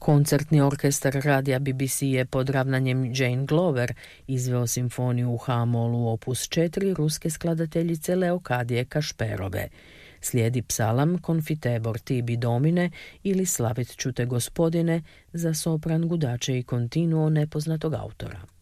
Koncertni orkestar radija BBC je pod ravnanjem Jane Glover izveo simfoniju u H-molu opus 4 ruske skladateljice Leokadije Kašperove. Slijedi psalam Confitebor tibi domine ili Slavit ću te gospodine za sopran, gudače i kontinuo nepoznatog autora.